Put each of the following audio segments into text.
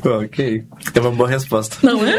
Ok, é uma boa resposta. Não é?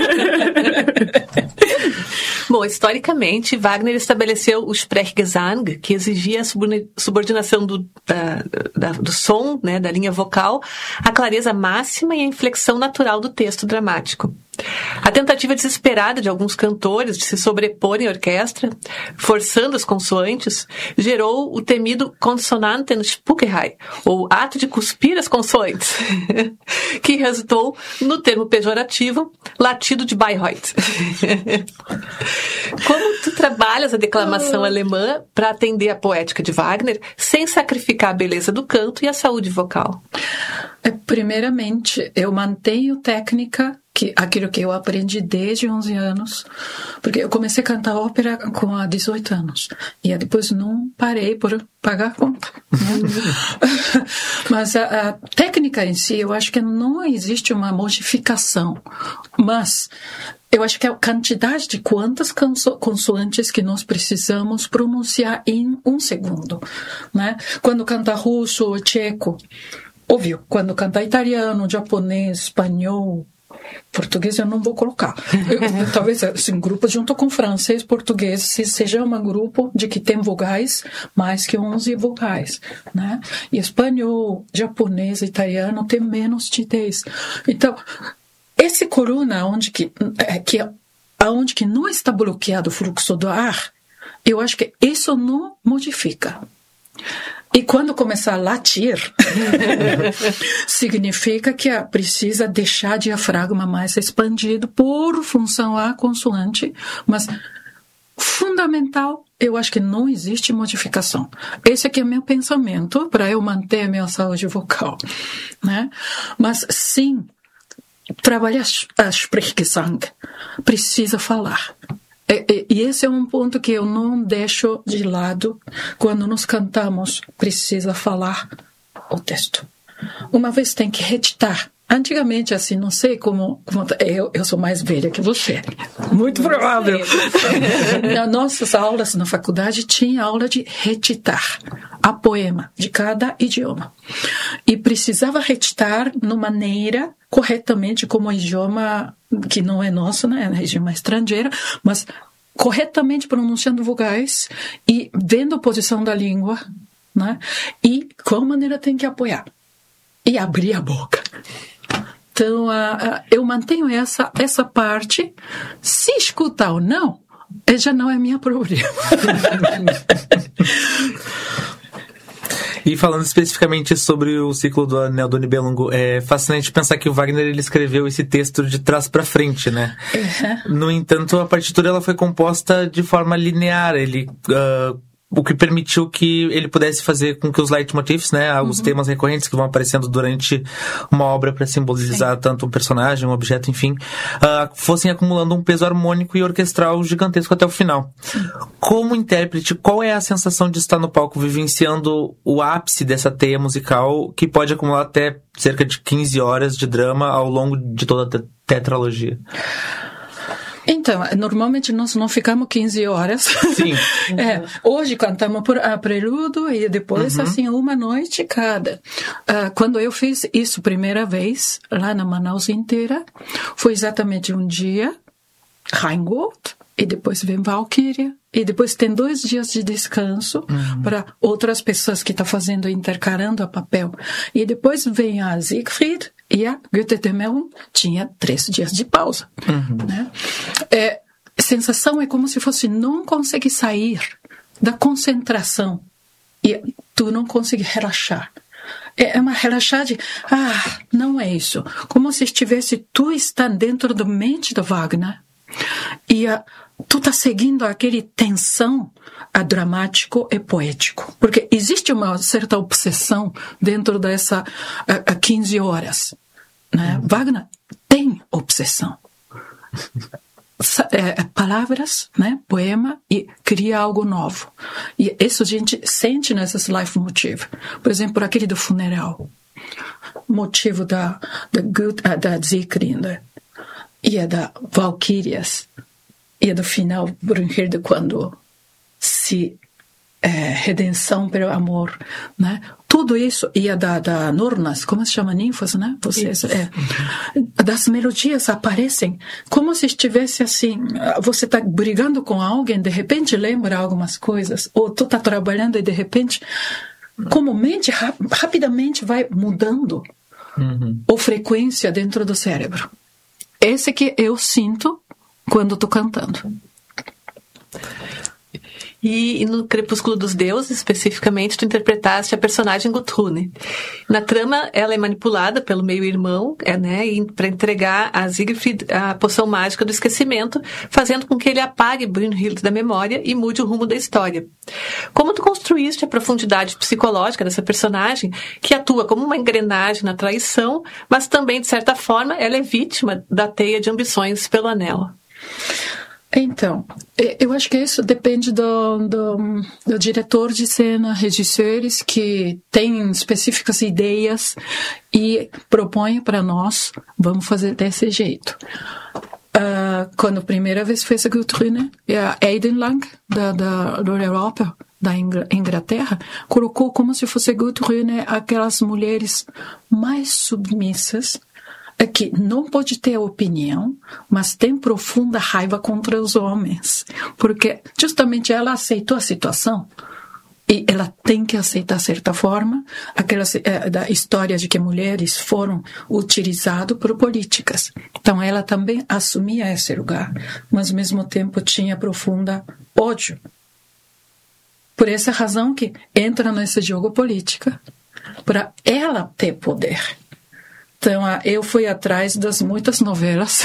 Bom, historicamente, Wagner estabeleceu o Sprechgesang, que exigia a subordinação do som, né, da linha vocal, a clareza máxima e a inflexão natural do texto dramático. A tentativa desesperada de alguns cantores de se sobreporem à orquestra, forçando as consoantes, gerou o temido Konsonantenspuckerei, ou ato de cuspir as consoantes, que resultou no termo pejorativo latido de Bayreuth. Como tu trabalhas a declamação alemã para atender a poética de Wagner, sem sacrificar a beleza do canto e a saúde vocal? Primeiramente, eu mantenho técnica, aquilo que eu aprendi desde 11 anos, porque eu comecei a cantar ópera com 18 anos, e depois não parei por pagar a conta. Né? Mas a técnica em si, eu acho que não existe uma modificação, mas eu acho que a quantidade de quantas consoantes que nós precisamos pronunciar em um segundo. Né? Quando canta russo ou tcheco, óbvio, quando canta italiano, japonês, espanhol, português eu não vou colocar. Talvez assim, grupo junto com francês, português, se seja um grupo de que tem vogais, mais que 11 vogais, né? E espanhol, japonês, italiano tem menos de 10. Então, esse corona, onde que não está bloqueado o fluxo do ar, eu acho que isso não modifica. E quando começar a latir, significa que precisa deixar o diafragma mais expandido por função à consoante, mas fundamental, eu acho que não existe modificação. Esse aqui é meu pensamento para eu manter a minha saúde vocal, né? Mas sim, trabalhar a Sprechgesang, precisa falar. E esse é um ponto que eu não deixo de lado. Quando nós cantamos, precisa falar o texto. Uma vez tem que recitar. Antigamente, assim, não sei como eu sou mais velha que você. Muito provável. Nas nossas aulas na faculdade tinha aula de recitar a poema de cada idioma. E precisava recitar de maneira corretamente, como o idioma que não é nosso, né? É idioma estrangeiro, mas corretamente pronunciando vogais e vendo a posição da língua, né? E qual maneira tem que apoiar e abrir a boca. Então, eu mantenho essa parte. Se escutar ou não, já não é minha problema. E falando especificamente sobre o ciclo do Anel do Nibelungo, é fascinante pensar que o Wagner ele escreveu esse texto de trás para frente, né? Uhum. No entanto, a partitura ela foi composta de forma linear. O que permitiu que ele pudesse fazer com que os leitmotifs, né, os temas recorrentes que vão aparecendo durante uma obra para simbolizar tanto um personagem, um objeto, enfim, fossem acumulando um peso harmônico e orquestral gigantesco até o final. Como intérprete, qual é a sensação de estar no palco vivenciando o ápice dessa teia musical que pode acumular até cerca de 15 horas de drama ao longo de toda a tetralogia? Então, normalmente nós não ficamos 15 horas. Sim. Hoje cantamos por prelúdio e depois, assim, uma noite cada. Quando eu fiz isso primeira vez, lá na Manaus inteira, foi exatamente um dia, Rheingold, e depois vem Valkyria, e depois tem 2 dias de descanso para outras pessoas que estão fazendo, intercalando a papel. E depois vem a Siegfried, e a Goethe-Temerung tinha 3 dias de pausa. Né? A sensação é como se fosse não conseguir sair da concentração e tu não conseguir relaxar. É uma relaxagem, não é isso. Como se estivesse, tu está dentro da mente do Wagner e tu está seguindo aquele tensão dramático e poético. Porque existe uma certa obsessão dentro dessa 15 horas. Né? Wagner tem obsessão. Palavras, né? Poema, e cria algo novo. E isso a gente sente nesses leitmotiv. Por exemplo, aquele do funeral. Motivo da Siegfried e da Valkyrias. E do final, Brunhilde, quando se redenção pelo amor, né? Tudo isso, e da Nornas, como se chama, ninfas, né? Das melodias aparecem como se estivesse assim, você está brigando com alguém, de repente lembra algumas coisas, ou tu está trabalhando e de repente, como mente rapidamente vai mudando a frequência dentro do cérebro. Esse que eu sinto quando estou cantando. E no Crepúsculo dos Deuses, especificamente, tu interpretaste a personagem Gutrune. Na trama, ela é manipulada pelo meio-irmão, né, para entregar a Siegfried a poção mágica do esquecimento, fazendo com que ele apague Brynhild da memória e mude o rumo da história. Como tu construíste a profundidade psicológica dessa personagem, que atua como uma engrenagem na traição, mas também, de certa forma, ela é vítima da teia de ambições pelo anel? Então, eu acho que isso depende do diretor de cena, regissores que têm específicas ideias e propõem para nós, vamos fazer desse jeito. Quando a primeira vez fez a Gutrune, a Eidenlang, da Europa, da Inglaterra, colocou como se fosse Gutrune aquelas mulheres mais submissas, que não pode ter opinião, mas tem profunda raiva contra os homens. Porque justamente ela aceitou a situação e ela tem que aceitar de certa forma da história de que mulheres foram utilizadas por políticas. Então ela também assumia esse lugar, mas ao mesmo tempo tinha profunda ódio. Por essa razão que entra nesse jogo político, para ela ter poder. Então, eu fui atrás das muitas novelas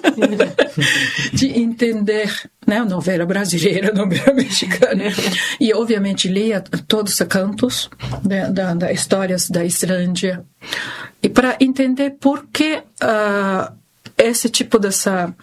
de entender, né, novela brasileira, novela mexicana, e obviamente lia todos os cantos da histórias da Islândia, e para entender por que esse tipo dessa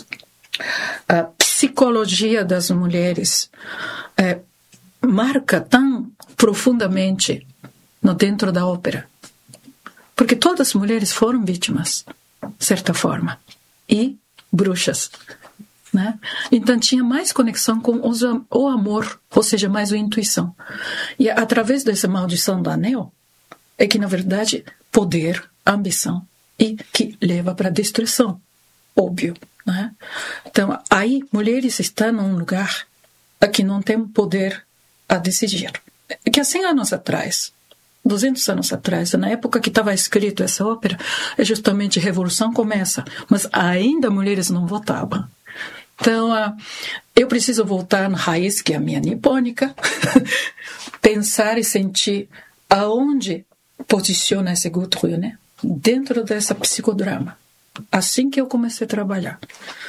psicologia das mulheres marca tão profundamente dentro da ópera. Porque todas as mulheres foram vítimas, de certa forma, e bruxas, né? Então tinha mais conexão com o amor, ou seja, mais a intuição. E através dessa maldição do anel, é que, na verdade, poder, ambição, e que leva para a destruição, óbvio, né? Então, aí, mulheres estão num lugar que não tem poder a decidir. Que há 100 anos atrás, 200 anos atrás, na época que estava escrito essa ópera, justamente a revolução começa, mas ainda mulheres não votavam. Então, eu preciso voltar na raiz, que é a minha nipônica, pensar e sentir aonde posiciona esse Gutrune, né? Dentro dessa psicodrama. Assim que eu comecei a trabalhar.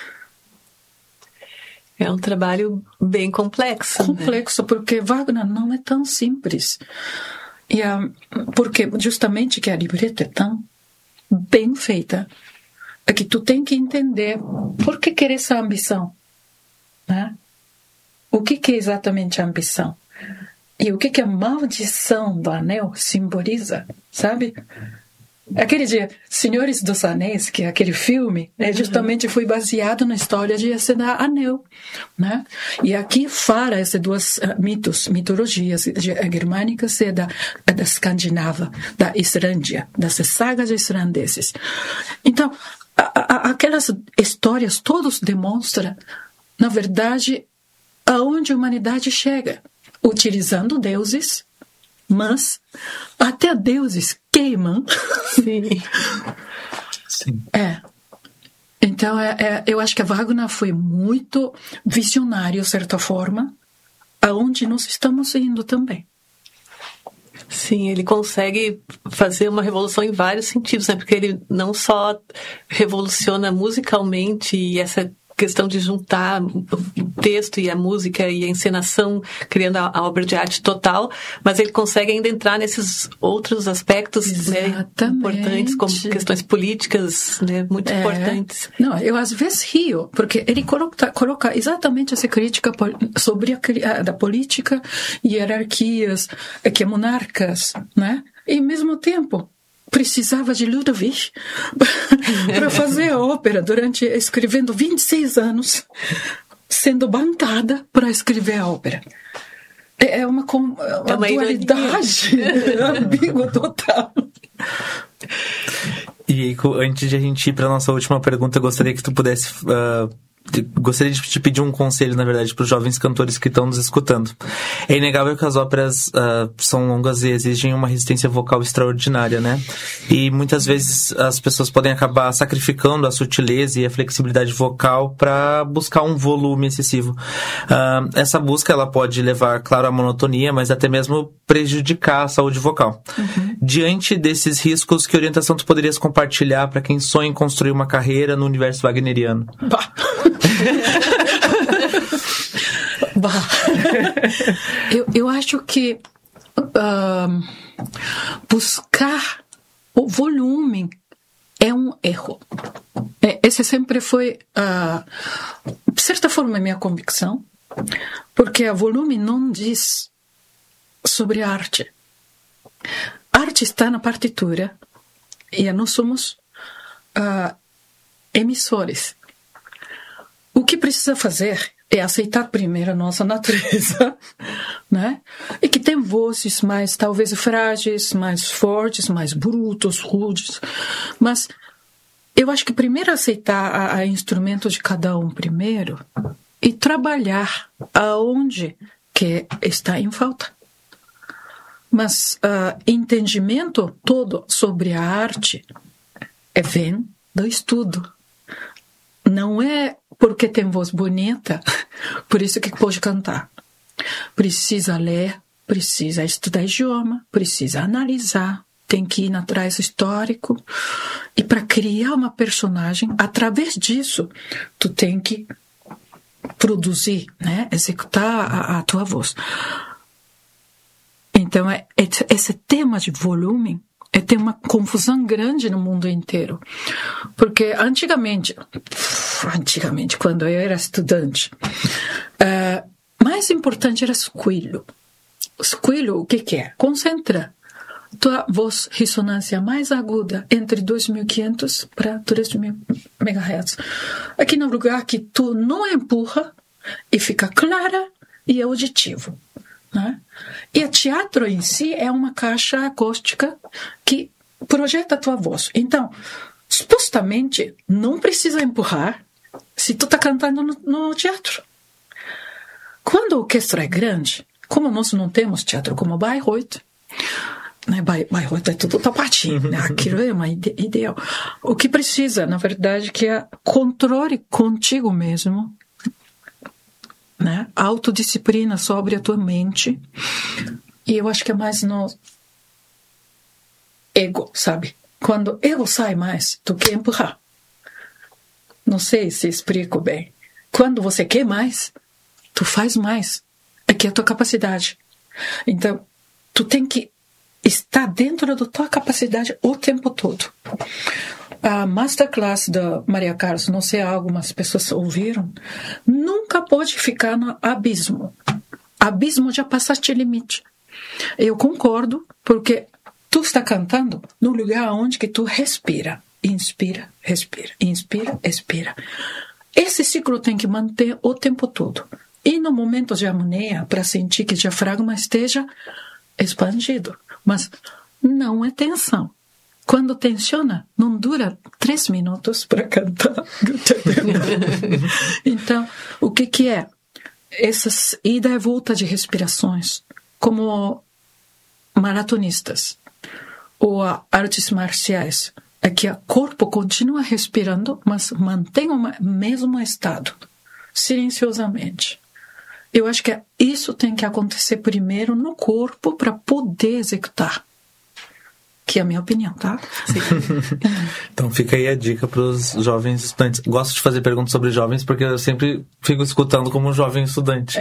É um trabalho bem complexo. Complexo, né? Porque Wagner não é tão simples. E porque justamente que a libreta é tão bem feita, é que tu tem que entender por que quer essa ambição, né? O que é exatamente a ambição? E o que a maldição do anel simboliza, sabe? Aquele dia, Senhores dos Anéis, que é aquele filme, justamente foi baseado na história de esse anel, né? E aqui fala esses dois mitologias germânicas e da Escandinava, da Islândia, das sagas islandeses. Então, aquelas histórias todas demonstram, na verdade, aonde a humanidade chega, utilizando deuses, mas até deuses queimam. Sim. Sim. Então, eu acho que Wagner foi muito visionário, de certa forma, aonde nós estamos indo também. Sim, ele consegue fazer uma revolução em vários sentidos, né? Porque ele não só revoluciona musicalmente e essa questão de juntar o texto e a música e a encenação, criando a obra de arte total, mas ele consegue ainda entrar nesses outros aspectos, né, importantes, como questões políticas, né, muito importantes. Não, eu às vezes rio, porque ele coloca exatamente essa crítica sobre da política, hierarquias, que monarcas, né? E ao mesmo tempo precisava de Ludwig para fazer a ópera escrevendo 26 anos, sendo bancada para escrever a ópera. É uma dualidade ambígua total. E antes de a gente ir para nossa última pergunta, eu gostaria que tu pudesse... gostaria de te pedir um conselho, na verdade, para os jovens cantores que estão nos escutando. É inegável que as óperas são longas e exigem uma resistência vocal extraordinária, né? E muitas vezes as pessoas podem acabar sacrificando a sutileza e a flexibilidade vocal para buscar um volume excessivo. Essa busca, ela pode levar, claro, à monotonia, mas até mesmo prejudicar a saúde vocal. Diante desses riscos, que orientação tu poderias compartilhar para quem sonha em construir uma carreira no universo wagneriano? Eu acho que buscar o volume é um erro. Esse sempre foi, de certa forma, a minha convicção, porque o volume não diz sobre a arte. A arte está na partitura e nós somos emissores. O que precisa fazer é aceitar primeiro a nossa natureza, né? E que tem vozes mais, talvez, frágeis, mais fortes, mais brutos, rudes. Mas eu acho que primeiro aceitar a instrumento de cada um primeiro e trabalhar aonde que está em falta. Mas entendimento todo sobre a arte vem do estudo. Não é porque tem voz bonita, por isso que pode cantar. Precisa ler, precisa estudar idioma, precisa analisar, tem que ir atrás histórico. E para criar uma personagem, através disso, tu tem que produzir, né? Executar a tua voz. Então, esse tema de volume tem uma confusão grande no mundo inteiro. Porque antigamente, quando eu era estudante, mais importante era squillo. Squillo, o que é? Concentra tua voz ressonância mais aguda entre 2.500 para 3.000 MHz. Aqui no lugar que tu não empurra e fica clara e auditivo. Né? E o teatro em si é uma caixa acústica que projeta a tua voz. Então, supostamente, não precisa empurrar se tu está cantando no teatro. Quando a orquestra é grande, como nós não temos teatro como Bayreuth, né? Bayreuth é tudo tapatinho, né? Aquilo é uma ideal. O que precisa, na verdade, que é controle contigo mesmo, né? Autodisciplina sobre a tua mente. E eu acho que é mais no ego, sabe? Quando o ego sai mais, tu quer empurrar. Não sei se explico bem. Quando você quer mais, tu faz mais. Aqui é a tua capacidade. Então, tu tem que estar dentro da tua capacidade o tempo todo. A masterclass da Maria Carlos, não sei, algumas pessoas ouviram, nunca pode ficar no abismo. Abismo já passaste o limite. Eu concordo, porque tu está cantando no lugar onde que tu respira. Inspira, respira, inspira, expira. Esse ciclo tem que manter o tempo todo. E no momento de harmonia, para sentir que o diafragma esteja expandido. Mas não é tensão. Quando tensiona, não dura 3 minutos para cantar. Então, o que é? Essas ida e volta de respirações, como maratonistas ou artes marciais, é que o corpo continua respirando, mas mantém o mesmo estado, silenciosamente. Eu acho que isso tem que acontecer primeiro no corpo para poder executar. Que é a minha opinião, tá? Sim. Então fica aí a dica para os jovens estudantes. Gosto de fazer perguntas sobre jovens porque eu sempre fico escutando como jovem estudante.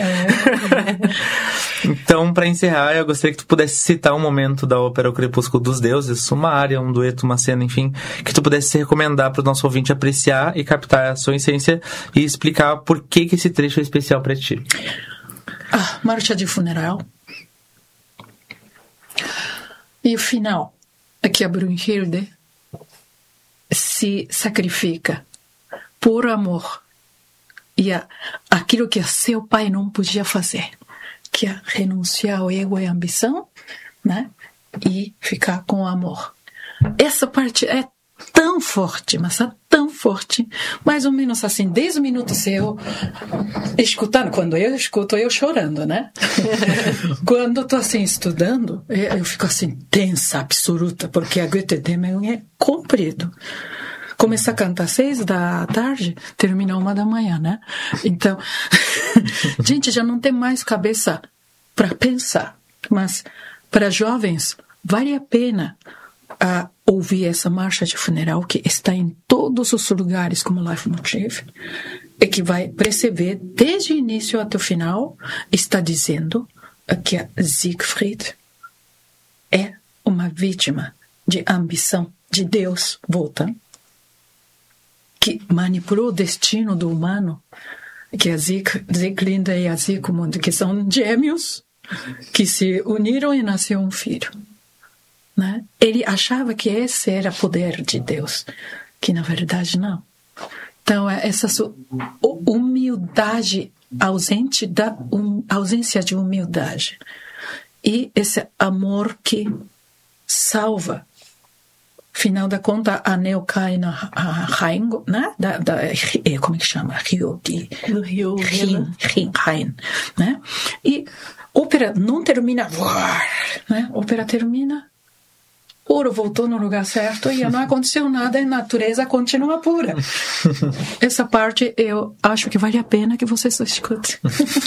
Então, para encerrar, eu gostaria que tu pudesse citar um momento da ópera O Crepúsculo dos Deuses, uma área, um dueto, uma cena, enfim, que tu pudesse recomendar para o nosso ouvinte apreciar e captar a sua essência e explicar por que esse trecho é especial para ti. Marcha de funeral. E o final. Aqui a Brunhilde se sacrifica por amor e aquilo que seu pai não podia fazer, que é renunciar ao ego e à ambição, né? E ficar com o amor. Essa parte é tão forte, mas é tão forte, mais ou menos assim, 10 minutos eu escutando, quando eu escuto, eu chorando, né? Quando eu tô assim estudando, eu fico assim, tensa, absoluta, porque a Goethe-Demen é comprido. Começa a cantar às 6 da tarde, termina 1 da manhã, né? Então, gente, já não tem mais cabeça para pensar, mas para jovens, vale a pena ouvir essa marcha de funeral que está em todos os lugares como Leitmotiv e que vai perceber desde o início até o final, está dizendo que a Siegfried é uma vítima de ambição de Deus Wotan, que manipulou o destino do humano, que a Sieglinde e a Siegmund, que são gêmeos, que se uniram e nasceu um filho. Né? Ele achava que esse era o poder de Deus, que na verdade não. Então, essa humildade ausente da ausência de humildade e esse amor que salva. Final da conta, a anel cai na Rhein, né? Como é que chama? Rhein, né? E ópera não termina, né? Ópera termina, ouro voltou no lugar certo e não aconteceu nada e a natureza continua pura. Essa parte eu acho que vale a pena que você só escute.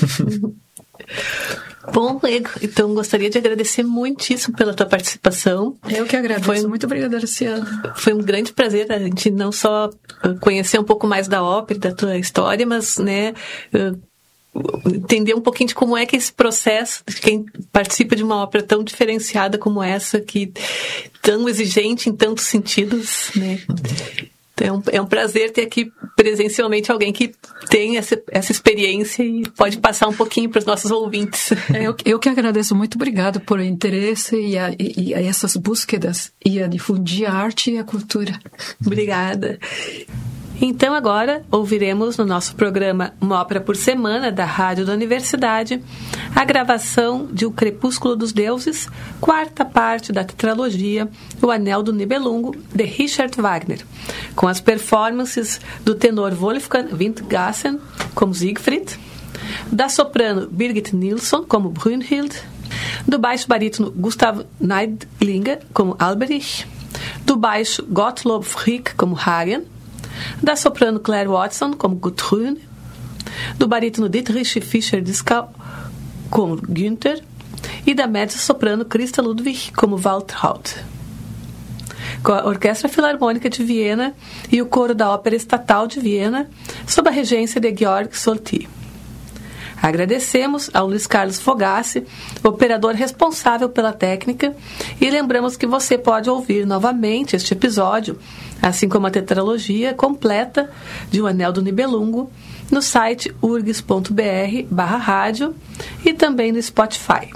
Bom, então gostaria de agradecer muitíssimo pela tua participação. Eu que agradeço. Muito obrigada, Luciana. Foi um grande prazer a gente não só conhecer um pouco mais da ópera, da tua história, mas, né, entender um pouquinho de como é que esse processo de quem participa de uma ópera tão diferenciada como essa, que tão exigente em tantos sentidos, né? Então, é um prazer ter aqui presencialmente alguém que tem essa experiência e pode passar um pouquinho para os nossos ouvintes. Eu que agradeço, muito obrigado por o interesse e a essas búsquedas e a difundir a arte e a cultura. Obrigada. Então agora ouviremos no nosso programa Uma Ópera por Semana da Rádio da Universidade a gravação de O Crepúsculo dos Deuses, quarta parte da tetralogia O Anel do Nibelungo, de Richard Wagner, com as performances do tenor Wolfgang Windgassen como Siegfried, da soprano Birgit Nilsson como Brünnhild, do baixo barítono Gustav Neidlinger como Alberich, do baixo Gottlob Frick como Hagen, da soprano Claire Watson como Gudrun, do barítono Dietrich Fischer-Dieskau como Günther e da mezzo-soprano Christa Ludwig como Waltraud. Com a Orquestra Filarmônica de Viena e o Coro da Ópera Estatal de Viena, sob a regência de Georg Solti. Agradecemos ao Luiz Carlos Fogassi, operador responsável pela técnica, e lembramos que você pode ouvir novamente este episódio, assim como a tetralogia completa de O Anel do Nibelungo, no site urgs.br/rádio e também no Spotify.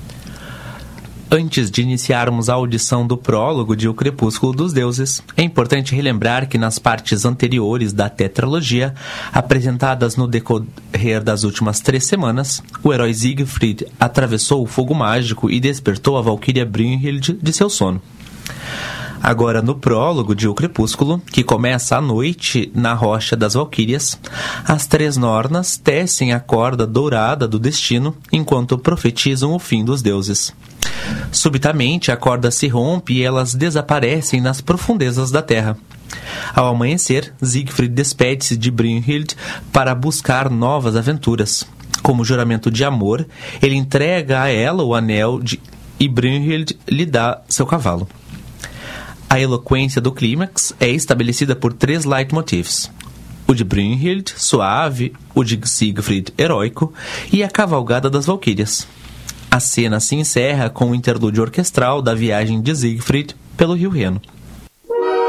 Antes de iniciarmos a audição do prólogo de O Crepúsculo dos Deuses, é importante relembrar que nas partes anteriores da tetralogia, apresentadas no decorrer das últimas 3 semanas, o herói Siegfried atravessou o fogo mágico e despertou a valquíria Brünnhild de seu sono. Agora, no prólogo de O Crepúsculo, que começa à noite na Rocha das Valquírias, as 3 Nornas tecem a corda dourada do destino enquanto profetizam o fim dos deuses. Subitamente, a corda se rompe e elas desaparecem nas profundezas da terra. Ao amanhecer, Siegfried despede-se de Brünnhild para buscar novas aventuras. Como juramento de amor, ele entrega a ela o anel e Brünnhild lhe dá seu cavalo. A eloquência do clímax é estabelecida por 3 leitmotivs: o de Brünnhild, suave, o de Siegfried, heróico, e a cavalgada das valquírias. A cena se encerra com o interlúdio orquestral da viagem de Siegfried pelo rio Reno.